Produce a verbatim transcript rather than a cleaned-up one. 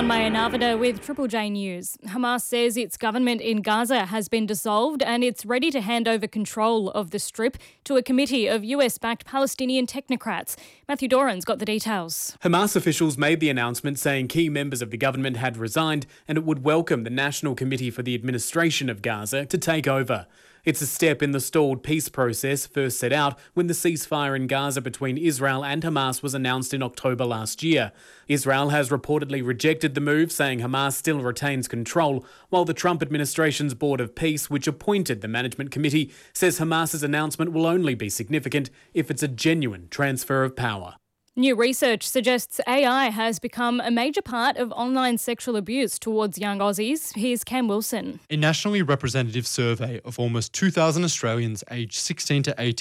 Maya Narvada with Triple J News. Hamas says its government in Gaza has been dissolved and it's ready to hand over control of the Strip to a committee of U S-backed Palestinian technocrats. Matthew Doran's got the details. Hamas officials made the announcement saying key members of the government had resigned and it would welcome the National Committee for the Administration of Gaza to take over. It's a step in the stalled peace process first set out when the ceasefire in Gaza between Israel and Hamas was announced in October last year. Israel has reportedly rejected the move, saying Hamas still retains control, while the Trump administration's Board of Peace, which appointed the management committee, says Hamas's announcement will only be significant if it's a genuine transfer of power. New research suggests A I has become a major part of online sexual abuse towards young Aussies. Here's Cam Wilson. A nationally representative survey of almost two thousand Australians aged sixteen to eighteen